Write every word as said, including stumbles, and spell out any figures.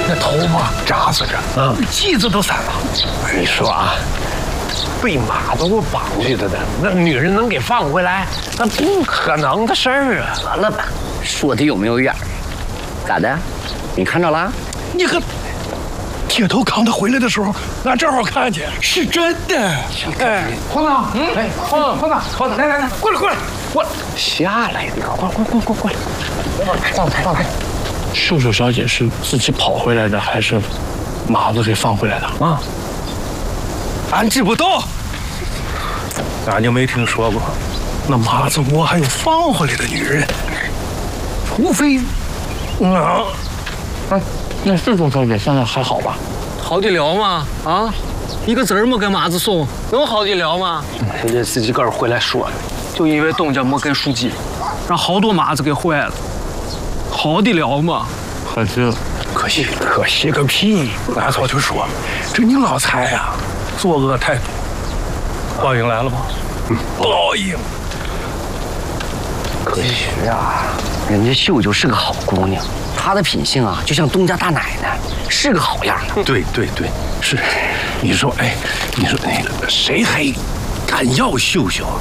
那头发扎死着，嗯，髻子都散了。你说啊，被马都绑去的的，那女人能给放回来？那不可能的事儿啊！ 完了吧，说的有没有眼儿？咋的？你看着了？ 你可。铁头扛他回来的时候，俺正好看见，是真的。哎，黄子，嗯，哎，黄子，黄子，黄子，来来来，过来过来，我下来，你快快快快过来，上台上台。 秀秀小姐是自己跑回来的，还是马子给放回来的啊？ 俺知不道，俺就没听说过。那马子窝还有放回来的女人，除非，啊， 哎。那秀秀小姐现在还好吧？ 好得了吗？啊，一个子儿没给马子送，能好得了吗？人家自己个儿回来说，就因为东家没跟书记，让好多马子给坏了，好得了吗？ 可惜了， 可惜可惜个屁！俺早就说，这你老财呀，作恶太多。报应来了吗？嗯，报应。 可惜啊，人家秀秀是个好姑娘。她的品性啊，就像东家大奶奶，是个好样的。 对对对，是。你说，哎，你说那个谁还敢要秀秀？